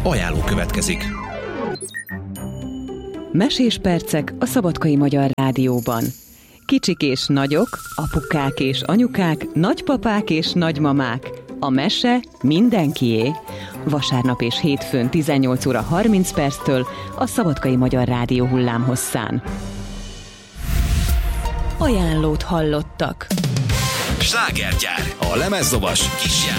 Ajánló következik. Mesés percek a Szabadkai Magyar Rádióban. Kicsik és nagyok, apukák és anyukák, nagypapák és nagymamák. A mese mindenkié. Vasárnap és hétfőn 18 óra 30 perctől a Szabadkai Magyar Rádió hullámhosszán. Ajánlót hallottak. Slágergyár, a lemezdoboz Kis János.